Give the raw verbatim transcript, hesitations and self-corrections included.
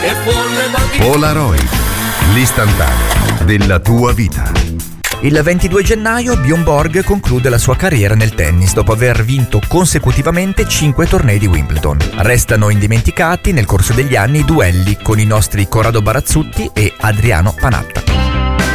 Polaroid, l'istantaneo della tua vita. Il ventidue gennaio Bjorn Borg conclude la sua carriera nel tennis dopo aver vinto consecutivamente cinque tornei di Wimbledon. Restano indimenticati nel corso degli anni i duelli con i nostri Corrado Barazzutti e Adriano Panatta.